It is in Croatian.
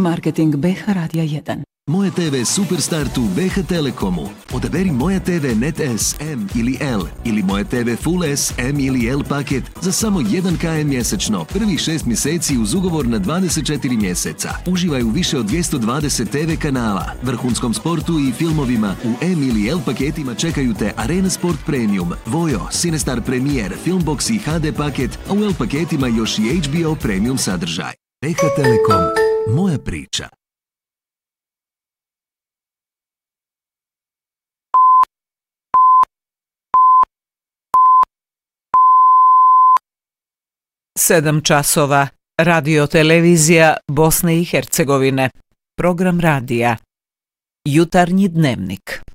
Marketing BH Radija 1. Moje TV Superstartu BH Telekomu. Odaberi Moja TV Net S, M ili L ili Moja TV Full S, M ili L paket za samo 1 km mjesečno, prvih 6 mjeseci uz ugovor na 24 mjeseca. Uživaj u više od 220 TV kanala, vrhunskom sportu i filmovima. U M ili L paketima čekaju te Arena Sport Premium, Vojo, Cinestar Premier, Filmbox i HD paket, a u L paketima još i HBO Premium sadržaj. BH Telekom. Moja priča. Sedam časova. Radio televizija Bosne i Hercegovine. Program radija. Jutarnji dnevnik.